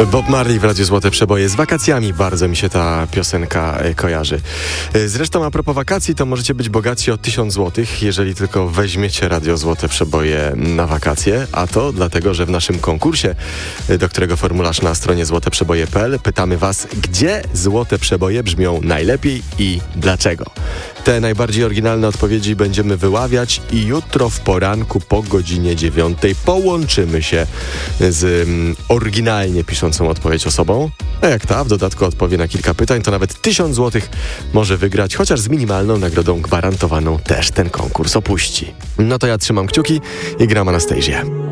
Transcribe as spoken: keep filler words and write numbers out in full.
Bob Marley w Radiu Złote Przeboje. Z wakacjami bardzo mi się ta piosenka kojarzy. Zresztą a propos wakacji, to możecie być bogatsi o tysiąc złotych, jeżeli tylko weźmiecie Radio Złote Przeboje na wakacje, a to dlatego, że w naszym konkursie, do którego formularz na stronie złote przeboje kropka p l, pytamy was, gdzie złote przeboje brzmią najlepiej i dlaczego. Te najbardziej oryginalne odpowiedzi będziemy wyławiać i jutro w poranku po godzinie dziewiątej połączymy się z mm, oryginalnie piszącą odpowiedź osobą. A jak ta w dodatku odpowie na kilka pytań, to nawet tysiąc złotych może wygrać, chociaż z minimalną nagrodą gwarantowaną też ten konkurs opuści. No to ja trzymam kciuki i gram Anastazję.